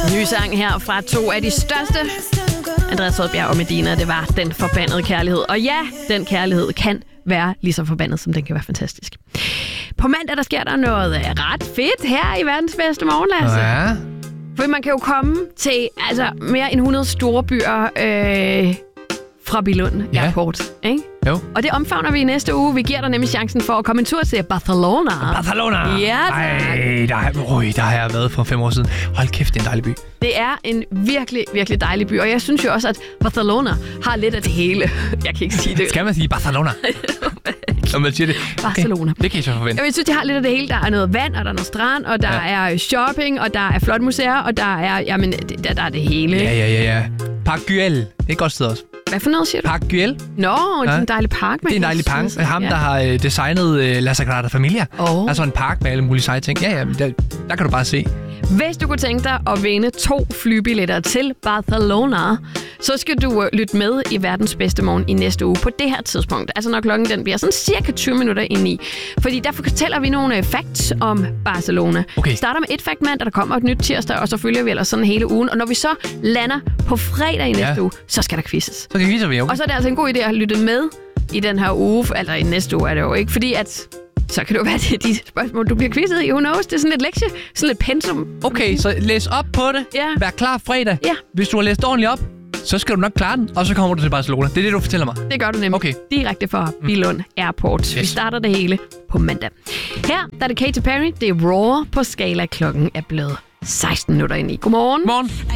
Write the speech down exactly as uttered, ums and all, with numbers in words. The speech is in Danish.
Ny sang her fra to af de største. Andreas Odbjerg og Medina, det var Den Forbandede Kærlighed. Og ja, den kærlighed kan være lige så forbandet, som den kan være fantastisk. På mandag, der sker der noget ret fedt her i verdens bedste morgen, Lasse. Ja. For man kan jo komme til altså, mere end hundrede store byer øh, fra Billund Ja. Airport, ikke? Jo. Og det omfavner vi i næste uge. Vi giver dig nemlig chancen for at komme en tur til Barcelona. Barcelona! Ja, tak. Ej, der, har, øj, der har jeg været for fem år siden. Hold kæft, det er en dejlig by. Det er en virkelig, virkelig dejlig by. Og jeg synes jo også, at Barcelona har lidt af det hele. Jeg kan ikke sige det. Skal man sige Barcelona? Når man siger det. Barcelona. Okay, det kan I så forvente. Jeg synes, de har lidt af det hele. Der er noget vand, og der er noget strand, og der ja. er shopping, og der er flot museer, og der er, jamen, der, der er det hele. Ja, ja, ja, ja. Park Güell. Det er et godt sted også. Hvad for noget, siger du? Park Güell. Nå, det er Ja. en dejlig park. Det er en dejlig park. Ham, der har øh, designet øh, La Sagrada Familia. Oh. Altså en park med alle mulige seje ting. Ja, ja, der, der kan du bare se. Hvis du kunne tænke dig at vinde to flybilletter til Barcelona, så skal du lytte med i verdens bedste morgen i næste uge på det her tidspunkt. Altså når klokken den bliver sådan cirka tyve minutter ind i. Fordi der fortæller vi nogle facts om Barcelona. Okay. Vi starter med et fact mandag, der kommer et nyt tirsdag, og så følger vi ellers sådan hele ugen. Og når vi så lander på fredag i næste Ja. uge, så skal der quizzes. Så kan vi vise, vi okay. Og så er det altså en god idé at lytte med i den her uge, eller i næste uge er det jo ikke, fordi at så kan det jo være, det er de spørgsmål, du bliver quizzet i. Who knows? Det er sådan lidt lektie, sådan lidt pensum. Okay, så læs op på det. Ja. Vær klar fredag. Ja. Hvis du har læst ordentligt op, så skal du nok klare den, og så kommer du til Barcelona. Det er det, du fortæller mig. Det gør du nemlig. Okay. Direkte fra Billund Airport. Yes. Vi starter det hele på mandag. Her der er det Katy Perry. Det er Raw på Skala. Klokken er blevet seksten minutter ind i. Godmorgen. Morgen.